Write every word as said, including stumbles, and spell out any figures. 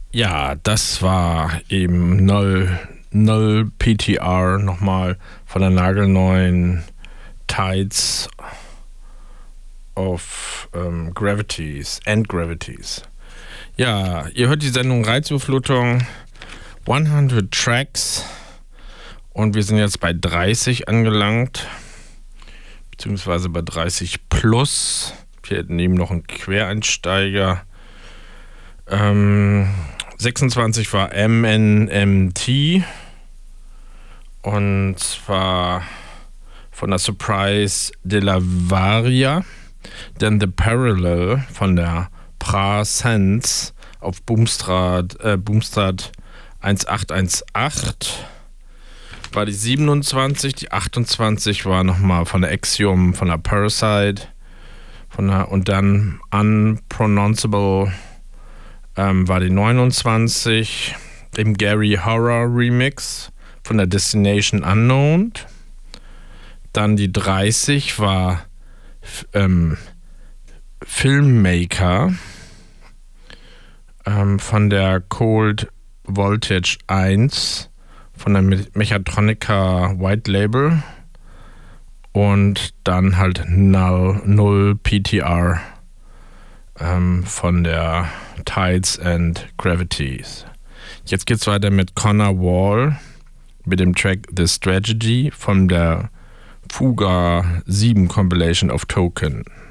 Ja, das war eben null, null P T R nochmal von der nagelneuen Tides of ähm, Gravities and Gravities. Ja, ihr hört die Sendung Reizüberflutung, hundert Tracks und wir sind jetzt bei dreißig angelangt, beziehungsweise bei dreißig plus. Wir hätten eben noch einen Quereinsteiger. Ähm, sechsundzwanzig war M N M T und zwar von der Surprise de la Varia, dann The Parallel von der Pra Sense auf Boomstrad, äh, Boomstrad achtzehn achtzehn war die siebenundzwanzig, die achtundzwanzig war nochmal von der Axiom, von der Parasite von der, und dann Unpronounceable ähm, war die neunundzwanzig, im Gary Horror Remix von der Destination Unknown. Dann die dreißig war ähm, Filmmaker ähm, von der Cold Voltage eins von der Me- Mechatronica White Label und dann halt null, null P T R ähm, von der Tides and Gravities. Jetzt geht's weiter mit Connor Wall mit dem Track The Strategy von der Fuga sieben Compilation of Token.